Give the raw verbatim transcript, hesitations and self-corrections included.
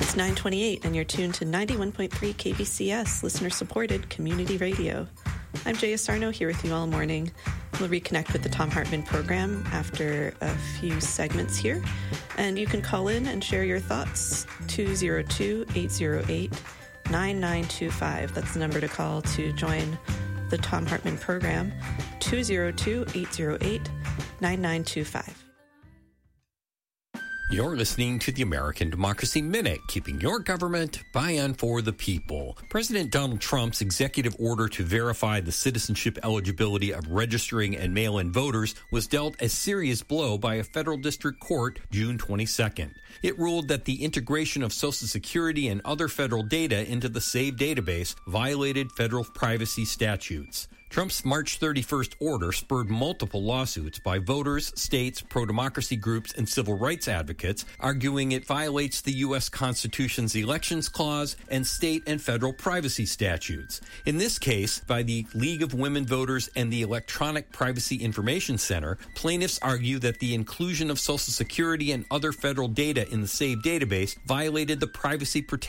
It's nine twenty-eight, and you're tuned to ninety-one point three K B C S, listener-supported community radio. I'm Jaya Sarno here with you all morning. We'll reconnect with the Thom Hartmann program after a few segments here. And you can call in and share your thoughts, two oh two, eight oh eight, nine nine two five. That's the number to call to join the Thom Hartmann program, two oh two, eight oh eight, nine nine two five. You're listening to the American Democracy Minute, keeping your government by and for the people. President Donald Trump's executive order to verify the citizenship eligibility of registering and mail-in voters was dealt a serious blow by a federal district court June twenty-second. It ruled that the integration of Social Security and other federal data into the SAVE database violated federal privacy statutes. Trump's March thirty-first order spurred multiple lawsuits by voters, states, pro-democracy groups, and civil rights advocates, arguing it violates the U S Constitution's Elections Clause and state and federal privacy statutes. In this case, by the League of Women Voters and the Electronic Privacy Information Center, plaintiffs argue that the inclusion of Social Security and other federal data in the SAVE database violated the privacy protection